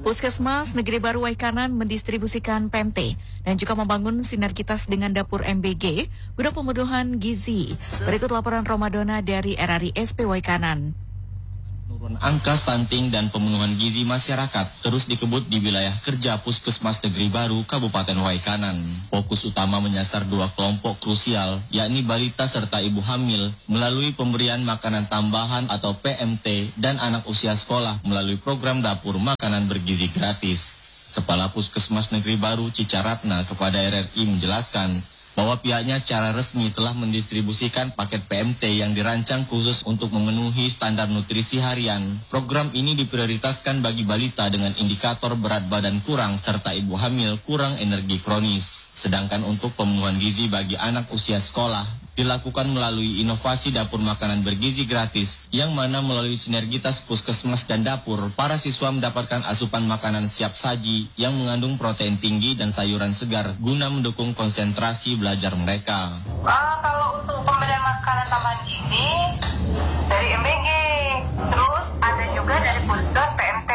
Puskesmas Negeri Baru Waikanan mendistribusikan PMT dan juga membangun sinergitas dengan dapur MBG guna pemenuhan gizi. Berikut laporan Romadona dari RRI SP Waikanan. Penurunan angka stunting dan pemenuhan gizi masyarakat terus dikebut di wilayah kerja Puskesmas Negeri Baru Kabupaten Waikanan. Fokus utama menyasar dua kelompok krusial, yakni balita serta ibu hamil melalui pemberian makanan tambahan atau PMT dan anak usia sekolah melalui program dapur makanan bergizi gratis. Kepala Puskesmas Negeri Baru Cicaratna kepada RRI menjelaskan bahwa pihaknya secara resmi telah mendistribusikan paket PMT yang dirancang khusus untuk memenuhi standar nutrisi harian. Program ini diprioritaskan bagi balita dengan indikator berat badan kurang serta ibu hamil kurang energi kronis. Sedangkan untuk pemenuhan gizi bagi anak usia sekolah dilakukan melalui inovasi dapur makanan bergizi gratis, yang mana melalui sinergitas puskesmas dan dapur, para siswa mendapatkan asupan makanan siap saji yang mengandung protein tinggi dan sayuran segar guna mendukung konsentrasi belajar mereka. Kalau untuk pemberian makanan tambahan gizi dari MBG, terus ada juga dari puskes PMT.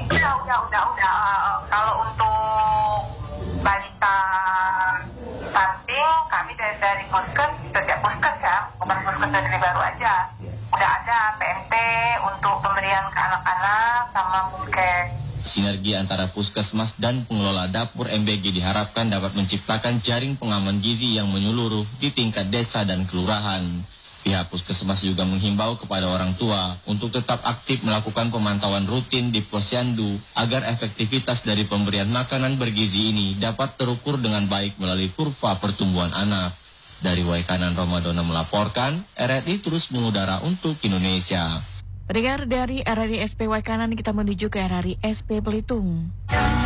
Udah. Kalau untuk balita stunting, kami dari puskes, setiap puskes ya, bukan puskes Negeri Baru aja. Udah ada PMT untuk pemberian ke anak-anak sama mungkin. Sinergi antara puskesmas dan pengelola dapur MBG diharapkan dapat menciptakan jaring pengaman gizi yang menyeluruh di tingkat desa dan kelurahan. Pihak puskesmas juga menghimbau kepada orang tua untuk tetap aktif melakukan pemantauan rutin di posyandu agar efektivitas dari pemberian makanan bergizi ini dapat terukur dengan baik melalui kurva pertumbuhan anak. Dari Waikanan, Romadona melaporkan, RRI terus mengudara untuk Indonesia. Pendengar dari RRI SP Waikanan, kita menuju ke RRI SP Belitung.